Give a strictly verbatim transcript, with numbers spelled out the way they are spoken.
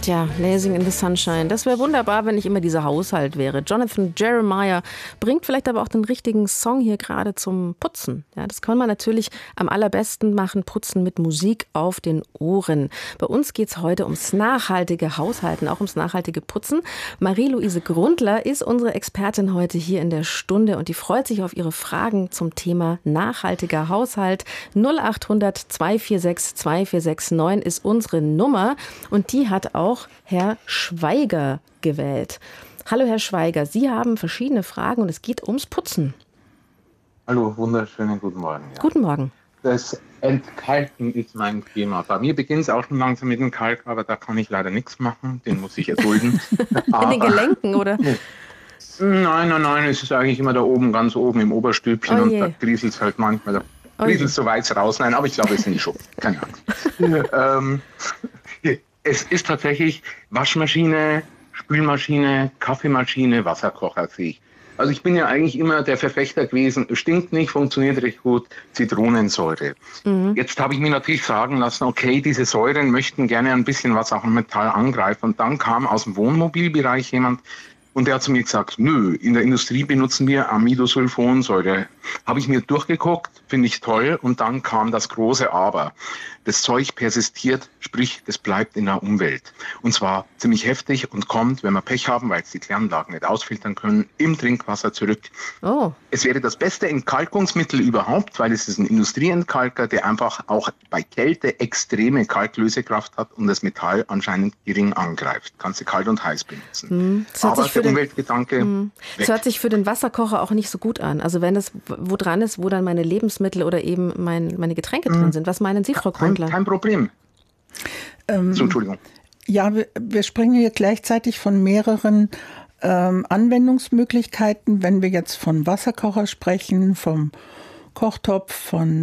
Tja, Lazing in the Sunshine. Das wäre wunderbar, wenn nicht immer dieser Haushalt wäre. Jonathan Jeremiah bringt vielleicht aber auch den richtigen Song hier gerade zum Putzen. Ja, das kann man natürlich am allerbesten machen, putzen mit Musik auf den Ohren. Bei uns geht es heute ums nachhaltige Haushalten, auch ums nachhaltige Putzen. Marie-Louise Grundler ist unsere Expertin heute hier in der Stunde und die freut sich auf ihre Fragen zum Thema nachhaltiger Haushalt. null acht hundert zwei vier sechs zwei vier sechs neun ist unsere Nummer und die hat auch Herr Schweiger gewählt. Hallo Herr Schweiger, Sie haben verschiedene Fragen und es geht ums Putzen. Hallo, wunderschönen guten Morgen. Ja. Guten Morgen. Das Entkalken ist mein Thema. Bei mir beginnt es auch schon langsam mit dem Kalk, aber da kann ich leider nichts machen, den muss ich erdulden. In den Gelenken, oder? Nein, nein, nein, es ist eigentlich immer da oben, ganz oben im Oberstübchen Oh und je. da grieselt es halt manchmal. Da Oh grieselt es so weit raus. Nein, aber ich glaube, es sind die Schuppen. Keine Angst. ähm, es ist tatsächlich Waschmaschine, Spülmaschine, Kaffeemaschine, Wasserkocher sehe ich. Also ich bin ja eigentlich immer der Verfechter gewesen, stinkt nicht, funktioniert recht gut, Zitronensäure. Mhm. Jetzt habe ich mir natürlich sagen lassen, okay, diese Säuren möchten gerne ein bisschen was auch im Metall angreifen. Und dann kam aus dem Wohnmobilbereich jemand und der hat zu mir gesagt, nö, in der Industrie benutzen wir Amidosulfonsäure. Habe ich mir durchgeguckt, finde ich toll. Und dann kam das große Aber. Das Zeug persistiert, sprich, das bleibt in der Umwelt. Und zwar ziemlich heftig und kommt, wenn wir Pech haben, weil es die Kläranlagen nicht ausfiltern können, im Trinkwasser zurück. Oh. Es wäre das beste Entkalkungsmittel überhaupt, weil es ist ein Industrieentkalker, der einfach auch bei Kälte extreme Kalklösekraft hat und das Metall anscheinend gering angreift. Kannst du kalt und heiß benutzen. Hm. Aber der den, Umweltgedanke hm. Das hört sich für den Wasserkocher auch nicht so gut an. Also wenn es wo dran ist, wo dann meine Lebensmittel oder eben mein, meine Getränke hm. drin sind. Was meinen Sie, Frau Grundler? Kein, kein Problem. Ähm, so, Entschuldigung. Ja, wir, wir sprechen hier gleichzeitig von mehreren ähm, Anwendungsmöglichkeiten. Wenn wir jetzt von Wasserkocher sprechen, vom Kochtopf, von